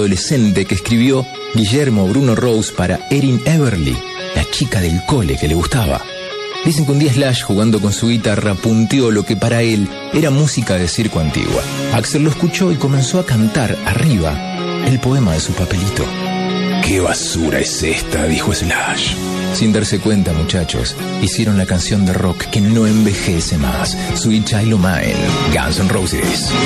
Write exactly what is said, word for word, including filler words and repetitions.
adolescente que escribió Guillermo Bruno Rose para Erin Everly, la chica del cole que le gustaba. Dicen que un día Slash, jugando con su guitarra, punteó lo que para él era música de circo antigua. Axl lo escuchó y comenzó a cantar arriba el poema de su papelito. «¿Qué basura es esta?», dijo Slash. Sin darse cuenta, muchachos, hicieron la canción de rock que no envejece más, Sweet Child O' Mine, Guns N' Roses.